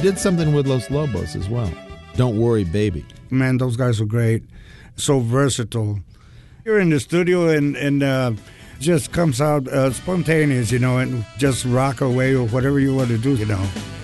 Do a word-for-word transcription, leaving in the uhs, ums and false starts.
did something with Los Lobos as well. Don't Worry, Baby. Man, those guys were great. So versatile. You're in the studio and, and uh, just comes out uh, spontaneous, you know, and just rock away or whatever you want to do, you know.